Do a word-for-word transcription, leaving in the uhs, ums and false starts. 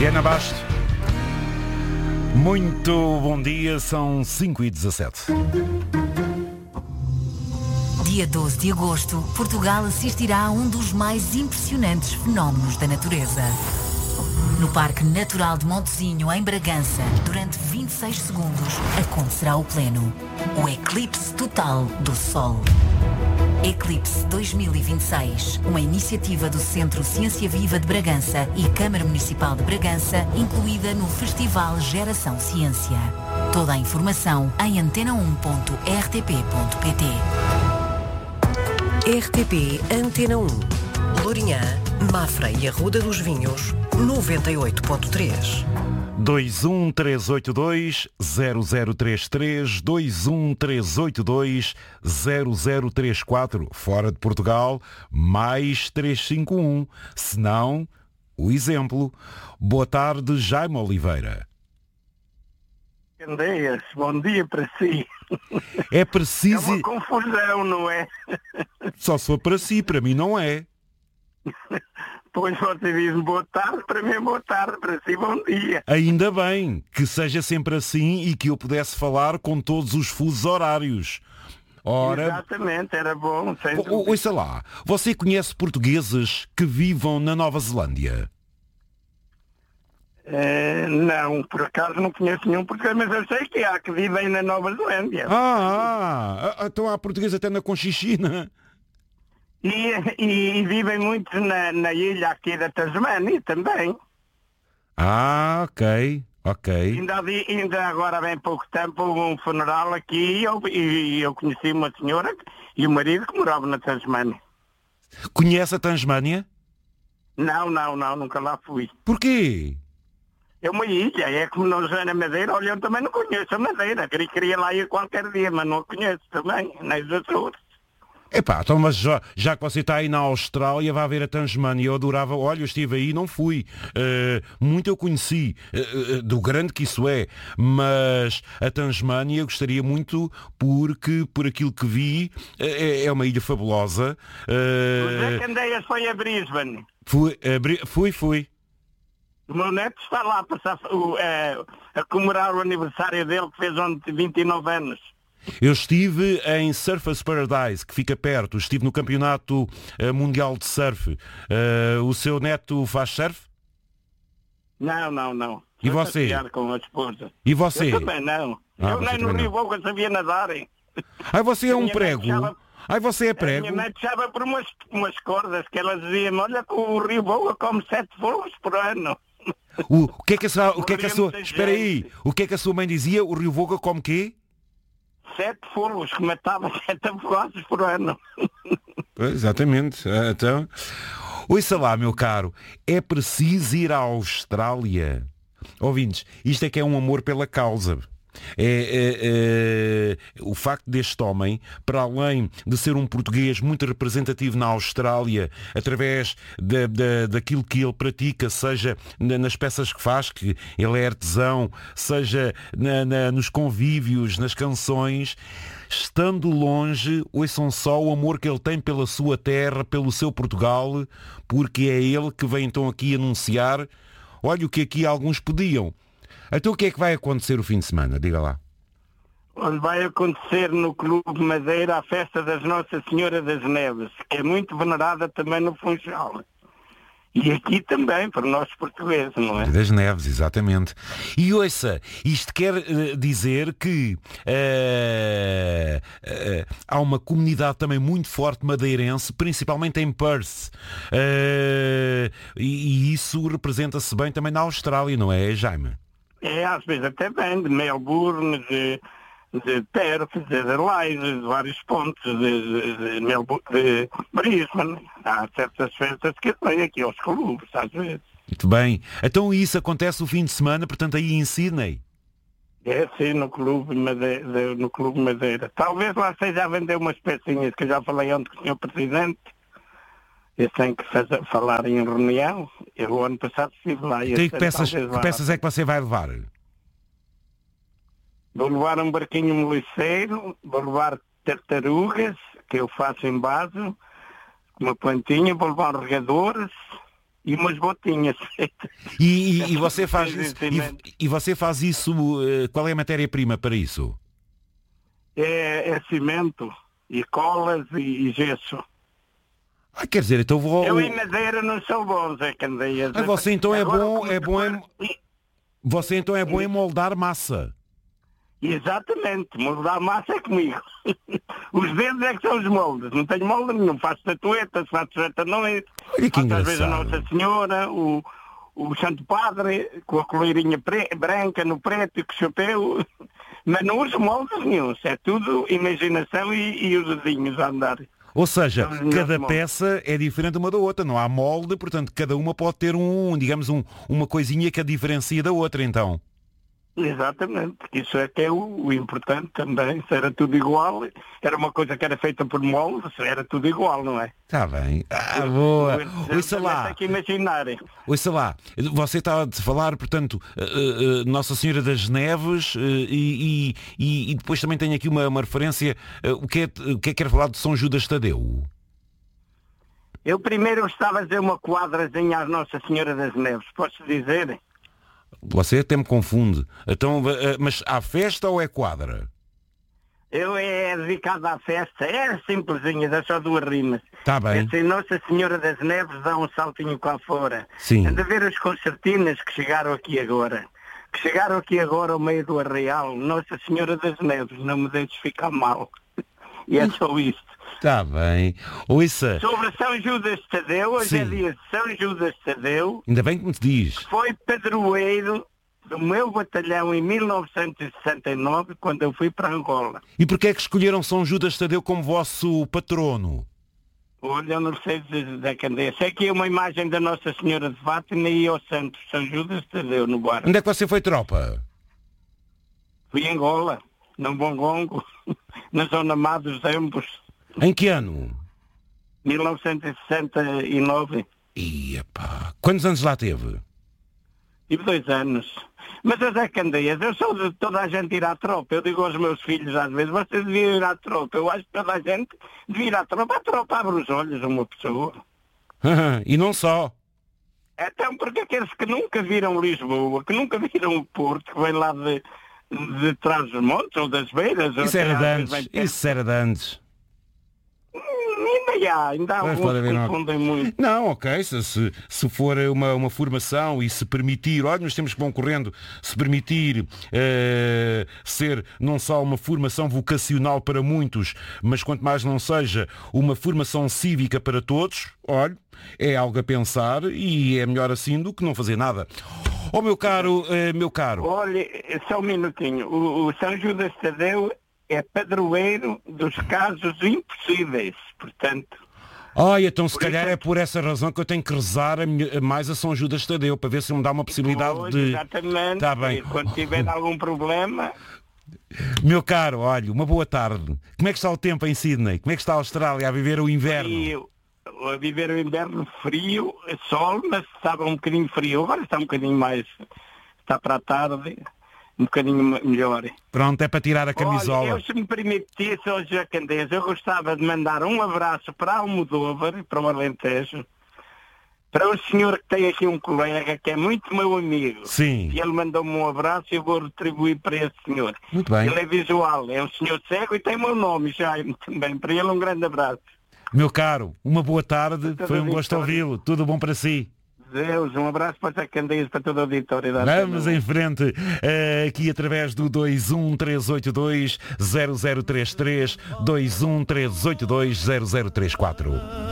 Diana Basto. Muito bom dia, são cinco e dezassete. Dia doze de agosto, Portugal assistirá a um dos mais impressionantes fenómenos da natureza. No Parque Natural de Montezinho, em Bragança, durante vinte e seis segundos, acontecerá o pleno. O eclipse total do Sol. Eclipse dois mil e vinte e seis, uma iniciativa do Centro Ciência Viva de Bragança e Câmara Municipal de Bragança, incluída no Festival Geração Ciência. Toda a informação em antena um ponto r t p ponto p t. R T P Antena um. Lourinhã, Mafra e Arruda dos Vinhos, noventa e oito ponto três. dois um três oito dois zero zero três três, dois um três oito dois zero zero três quatro, fora de Portugal, mais três cinco um, se não, o exemplo. Boa tarde, Jaime Oliveira. Candeias, bom dia para si. É preciso... É uma confusão, não é? Só se for para si, para mim não é. Pois você diz boa tarde, para mim é boa tarde, para si bom dia. Ainda bem que seja sempre assim e que eu pudesse falar com todos os fusos horários. Ora, exatamente, era bom. Sem o, dúvida. ouça lá, você conhece portugueses que vivam na Nova Zelândia? Eh, não, por acaso não conheço nenhum português, mas eu sei que há que vivem na Nova Zelândia. Ah, ah, então há português até na Conchichina. E, e, e vivem muito na, na ilha aqui da Tasmânia também. Ah, ok, ok. Ainda, havia- ainda agora há bem pouco tempo houve um funeral aqui e eu, e eu conheci uma senhora e o marido que morava na Tasmânia. Conhece a Tasmânia? Não, não, não, nunca lá fui. Porquê? É uma ilha, é como nós na Madeira. Olha, eu também não conheço a Madeira. Queria, queria lá ir qualquer dia, mas não a conheço também, nem os Açores. Epá, então, mas já, já que você está aí na Austrália, vai ver a Tasmânia. Eu adorava, olha, eu estive aí, não fui. Uh, muito eu conheci, uh, uh, do grande que isso é, mas a Tasmânia eu gostaria muito porque, por aquilo que vi, uh, é, é uma ilha fabulosa. Uh, O Zé Candeias foi a Brisbane. fui, uh, fui, fui. O meu neto está lá a, passar, o, eh, a comemorar o aniversário dele, que fez ontem vinte e nove anos. Eu estive em Surfers Paradise, que fica perto. Estive no Campeonato uh, Mundial de Surf. Uh, o seu neto faz surf? Não, não, não. E Foi você? passear com a esposa. E você? Eu também não. Ah, eu você nem no também Rio não. Boca sabia nadar, hein? Ai, você é A um minha prego. mãe puxava- Ai, você é A prego. minha mãe puxava por umas, umas cordas que ela dizia, olha que o Rio Boa come sete voos por ano. O, o que é que a sua... O que é que a Morria sua... muita Espera aí. gente. O que é que a sua mãe dizia? O Rio Voga come quê? Sete fogos que matava sete afogados por ano. Pois, exatamente. Ah, então... Ouça lá, meu caro. É preciso ir à Austrália. Ouvintes, isto é que é um amor pela causa. É, é, é, o facto deste homem, para além de ser um português muito representativo na Austrália, através da, da, daquilo que ele pratica, seja na, nas peças que faz, que ele é artesão, seja na, na, nos convívios, nas canções, estando longe, ouçam só o amor que ele tem pela sua terra, pelo seu Portugal, porque é ele que vem então aqui anunciar, olha o que aqui alguns pediam. Então o que é que vai acontecer o fim de semana? Diga lá. Onde vai acontecer no Clube Madeira a festa das Nossa Senhora das Neves, que é muito venerada também no Funchal. E aqui também, para nós portugueses, não é? Das Neves, exatamente. E ouça, isto quer uh, dizer que uh, uh, há uma comunidade também muito forte madeirense, principalmente em Perth. Uh, e, e isso representa-se bem também na Austrália, não é, Jaime? É, às vezes até bem, de Melbourne, de, de Perth, de Adelaide, de vários pontos, de, de, de, Melbourne, de Brisbane. Há certas festas que vêm aqui aos clubes, às vezes. Muito bem. Então isso acontece o fim de semana, portanto aí em Sydney? É sim, no Clube Madeira, no Clube Madeira. Talvez lá seja a vender umas pecinhas, que eu já falei ontem com o senhor Presidente. Eu tenho que fazer, falar em reunião. Eu o ano passado estive lá. E que peças, que peças é que você vai levar? Vou levar um barquinho moliceiro, vou levar tartarugas, que eu faço em base, uma plantinha, vou levar regadores, e umas botinhas. E, e, e você faz isso, e, e você faz isso, uh, qual é a matéria-prima para isso? É, é cimento, e colas e, e gesso. Ah, quer dizer, então vou... Eu em madeira não sou bom, Zé Candeias. Ah, você então é Agora, bom, é bom em... Você então é bom em Sim. moldar massa. Exatamente, moldar massa é comigo. Os dedos é que são os moldes. Não tenho molde nenhum. Faço tatuetas, faço tatueta noite. Olha que faço às vezes a engraçado. Nossa Senhora, o, o Santo Padre, com a coleirinha pre- branca no preto e com o chapéu. Mas não uso moldes nenhum. É tudo imaginação e, e os dedinhos a andar. Ou seja, São os melhores cada moldes. peça é diferente uma da outra, não há molde, portanto cada uma pode ter um, digamos, um, uma coisinha que a diferencia da outra, então. Exatamente, isso é que é o, o importante também. Se era tudo igual, era uma coisa que era feita por moldes, era tudo igual, não é? Está bem. Ah, boa. O Ouça lá. Tem que imaginar. Ouça lá. Você está a falar, portanto, uh, uh, Nossa Senhora das Neves uh, e, e, e, e depois também tem aqui uma, uma referência. Uh, o, que é, o que é que quer falar de São Judas Tadeu? Eu primeiro gostava de dizer uma quadrazinha à Nossa Senhora das Neves, posso dizer? Você até me confunde. Então, uh, mas há festa ou é quadra? Eu é dedicado à festa, é simplesinha, dá só duas rimas. Está bem. É assim, Nossa Senhora das Neves dá um saltinho cá fora. Sim. Anda a ver as concertinas que chegaram aqui agora. Que chegaram aqui agora ao meio do Arraial. Nossa Senhora das Neves, não me deixes ficar mal. E é só isto. Está bem. Ouça. Sobre São Judas Tadeu, hoje Sim. é dia de São Judas Tadeu, Ainda bem que me diz. foi padroeiro do meu batalhão em mil novecentos e sessenta e nove, quando eu fui para Angola. E porquê é que escolheram São Judas Tadeu como vosso patrono? Olha, eu não sei da Candeia. Sei que é uma imagem da Nossa Senhora de Fátima e ao Santo São Judas Tadeu no bar. Onde é que você foi tropa? Fui em Angola, no Bongongo, na zona má dos Embos, Em que ano? mil novecentos e sessenta e nove. Ia pá. Quantos anos lá teve? Tive dois anos. Mas as é Candeias, eu sou de toda a gente ir à tropa. Eu digo aos meus filhos às vezes, vocês deviam ir à tropa. Eu acho que toda a gente devia ir à tropa. A tropa abre os olhos a uma pessoa. E não só. Então, porque aqueles que nunca viram Lisboa, que nunca viram o Porto, que vem lá de, de trás dos montes ou das beiras... ou Isso até era de às vezes antes. vem perto. Isso era de antes. Ainda há, ainda há Mas alguns pode haver que uma- confundem muito. Não, ok, se, se, se for uma, uma formação e se permitir, olha, nós temos que vão correndo, se permitir eh, ser não só uma formação vocacional para muitos, mas quanto mais não seja uma formação cívica para todos, olha, é algo a pensar e é melhor assim do que não fazer nada. Oh meu caro, eh, meu caro, Olha, só um minutinho. O, o São Judas Tadeu é padroeiro dos casos impossíveis. Portanto, ai, então se Por calhar isso é é por essa razão que eu tenho que rezar a minha- mais a São Judas Tadeu, para ver se me dá uma possibilidade pois, de... exatamente. Tá bem. E quando tiver algum problema, Meu caro, olha, uma boa tarde. Como é que está o tempo em Sydney? Como é que está a Austrália a viver o inverno? frio, a viver o inverno frio, sol, mas estava um bocadinho frio. Agora está um bocadinho mais, está para a tarde, um bocadinho melhor. Pronto, é para tirar a camisola. Olha, eu se me permitisse, hoje Jacandês, eu gostava de mandar um abraço para Almodóvar e para o Alentejo, para o senhor que tem aqui um colega que é muito meu amigo. Sim. E ele mandou-me um abraço e eu vou retribuir para esse senhor. Muito bem. Ele é visual, é um senhor cego e tem o meu nome, Jaime, também. Para ele um grande abraço. Meu caro, uma boa tarde. Tudo Foi um bem, gosto Vitória. ouvi-lo. Tudo bom para si? Deus, um abraço para a Jacandês, para toda a auditória. da Vamos Antena um. em frente, eh, aqui através do dois um três oito dois zero zero três três, dois um três oito dois zero zero três quatro.